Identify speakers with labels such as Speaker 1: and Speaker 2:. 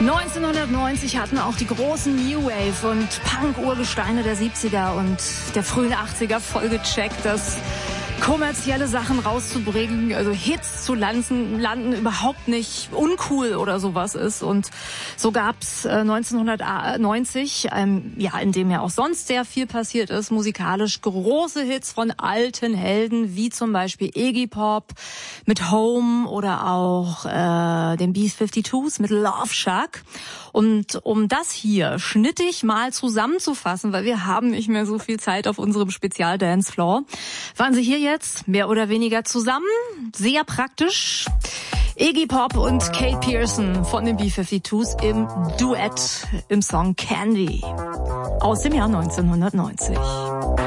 Speaker 1: 1990 hatten auch die großen New Wave und Punk-Urgesteine der 70er und der frühen 80er vollgecheckt, dass kommerzielle Sachen rauszubringen, also Hits zu landen überhaupt nicht uncool oder sowas ist. Und so gab's 1990, in dem ja auch sonst sehr viel passiert ist, musikalisch große Hits von alten Helden, wie zum Beispiel Iggy Pop mit Home oder auch den B-52s mit Love Shack. Und um das hier schnittig mal zusammenzufassen, weil wir haben nicht mehr so viel Zeit auf unserem Spezial-Dance-Floor, waren sie hier jetzt mehr oder weniger zusammen, sehr praktisch. Iggy Pop und Kate Pearson von den B-52s im Duett im Song Candy aus dem Jahr 1990.